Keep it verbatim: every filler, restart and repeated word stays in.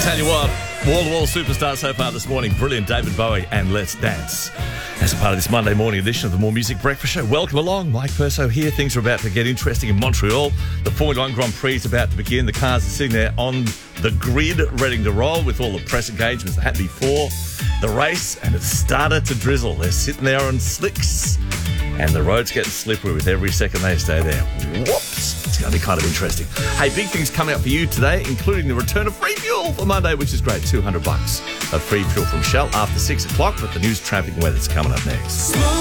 Tell you what, wall-to-wall superstar so far this morning. Brilliant, David Bowie and Let's Dance. As a part of this Monday morning edition of the More Music Breakfast Show, welcome along. Mike Perso here. Things are about to get interesting in Montreal. The Formula One Grand Prix is about to begin. The cars are sitting there on the grid, ready to roll with all the press engagements that happened before the race, and it started to drizzle. They're sitting there on slicks, and the road's getting slippery with every second they stay there. Whoops! It's going to be kind of interesting. Hey, big things coming up for you today, including the return of free fuel for Monday, which is great. two hundred bucks of free fuel from Shell after six o'clock, but the news, traffic and weather's coming up next.